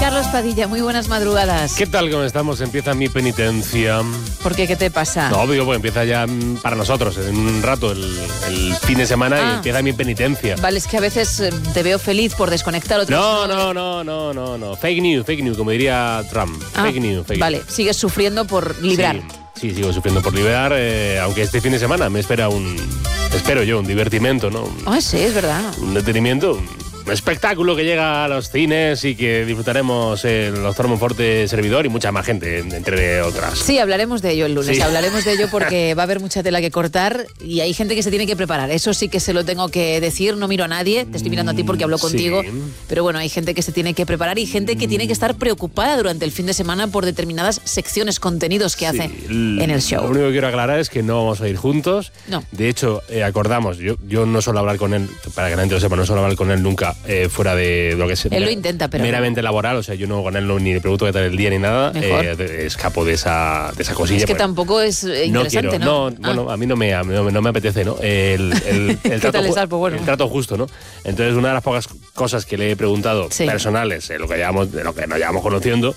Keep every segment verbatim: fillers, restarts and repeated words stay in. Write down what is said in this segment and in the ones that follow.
Carlos Padilla, muy buenas madrugadas. ¿Qué tal? ¿Cómo estamos? Empieza mi penitencia. ¿Por qué? ¿Qué te pasa? No, digo, pues empieza ya para nosotros, en un rato, el, el fin de semana, ah. y empieza mi penitencia. Vale, es que a veces te veo feliz por desconectar otros. No, no, no, no, no, no. Fake news, fake news, como diría Trump. Ah, fake news, fake vale, news. sigues sufriendo por librar. Sí, sí, sigo sufriendo por liberar, eh, aunque este fin de semana me espera un, espero yo, un divertimento, ¿no? Ah, sí, es verdad. Un detenimiento, un espectáculo que llega a los cines y que disfrutaremos el Doctor Monforte servidor y mucha más gente, entre otras. Sí, hablaremos de ello el lunes, sí. hablaremos de ello porque va a haber mucha tela que cortar y hay gente que se tiene que preparar. Eso sí que se lo tengo que decir, no miro a nadie, te estoy mirando a ti porque hablo contigo, sí. Pero bueno, hay gente que se tiene que preparar y gente que tiene que estar preocupada durante el fin de semana por determinadas secciones, contenidos que sí. hace en el show. Lo único que quiero aclarar es que no vamos a ir juntos. No. De hecho, eh, acordamos, yo, yo no suelo hablar con él, para que la gente lo sepa, no suelo hablar con él nunca Eh, fuera de lo que es él mera, lo intenta, pero meramente no. laboral, o sea, yo no con él no, ni le pregunto qué tal el día ni nada, eh, de, escapo de esa, de esa cosilla. Es que tampoco es interesante, ¿no? ¿no? No, ah. bueno, a mí no me, no, no me apetece, ¿no? El, el, el, ¿Qué trato, tal estás? Pues bueno. el trato justo, ¿no? Entonces, una de las pocas cosas que le he preguntado, sí. personales, eh, lo que llevamos, de lo que nos llevamos conociendo,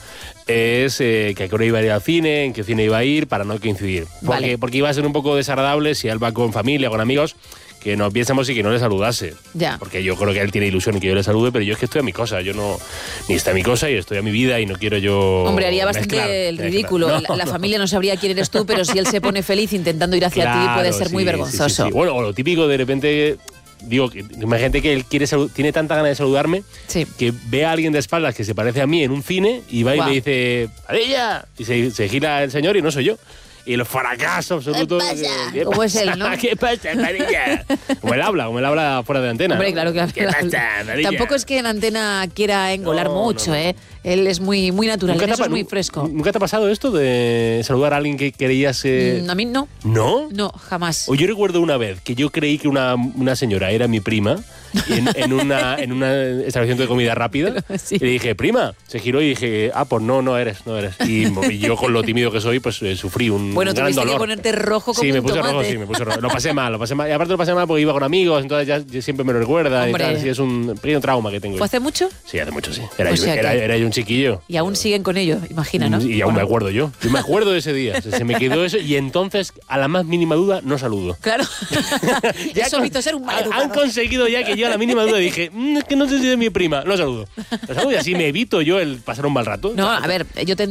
es eh, que a qué hora iba a ir al cine, en qué cine iba a ir, para no coincidir. Porque, vale. porque iba a ser un poco desagradable si él va con familia, con amigos, que nos viésemos y que no le saludase. Ya. Porque yo creo que él tiene ilusión y que yo le salude, pero yo es que estoy a mi cosa. Yo no... Ni está a mi cosa y estoy a mi vida y no quiero yo... Hombre, haría bastante mezclar, el ridículo. No, la, la familia no sabría quién eres tú, pero si él se pone feliz intentando ir hacia claro, ti puede ser sí, muy vergonzoso. Sí, sí, sí. Bueno, o lo típico de repente... Digo, imagínate que él quiere salud, tiene tanta ganas de saludarme sí. que ve a alguien de espaldas que se parece a mí en un cine y va wow. y me dice ¡Padilla! Y se, se gira el señor y no soy yo. Y el fracaso absoluto. ¿Qué pasa? ¿Qué ¿Cómo es él, no? ¿Qué pasa, Padilla? Como él habla, como él habla fuera de antena. Hombre, claro que habla. ¿Qué pasa, Padilla? Tampoco es que en antena quiera engolar no, mucho, no, no. ¿eh? Él es muy, muy natural, eso es muy fresco. ¿Nunca te ha pasado esto de saludar a alguien que creías...? Eh... Mm, a mí no. ¿No? No, jamás. O yo recuerdo una vez que yo creí que una, una señora era mi prima en, en, una, en una establecimiento de comida rápida. Sí. Y le dije, prima. Se giró y dije, ah, pues no, no eres, no eres. Y, y yo, con lo tímido que soy, pues eh, sufrí un bueno, un gran dolor. Bueno, tuviste que ponerte rojo como sí, me un puse tomate. rojo, sí, me puse rojo. Lo pasé mal, lo pasé mal. Y aparte lo pasé mal porque iba con amigos, entonces ya, ya siempre me lo recuerda. Hombre. Y tal. Sí, es un pequeño trauma que tengo. ¿Fue hace mucho? Sí, hace mucho, sí. Era, o yo, sea era, que... era yo un chiquillo. Y aún siguen con ello, imagina, ¿no? Y aún bueno. me acuerdo yo. Yo me acuerdo de ese día. Se, se me quedó eso y entonces, a la más mínima duda, no saludo. Claro. ya eso hizo ser un mal educado. Han conseguido ya que yo a la mínima duda dije, mmm, es que no sé si es mi prima. No saludo. No saludo y así me evito yo el pasar un mal rato. No, a ver, yo te